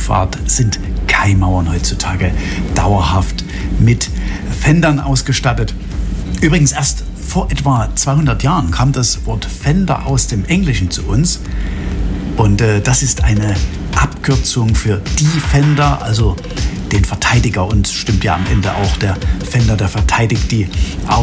Schifffahrt sind Kaimauern heutzutage dauerhaft mit Fendern ausgestattet. Übrigens erst vor etwa 200 Jahren kam das Wort Fender aus dem Englischen zu uns. Und das ist eine Abkürzung für Defender, also den Verteidiger. Und stimmt ja am Ende auch, der Fender, der verteidigt die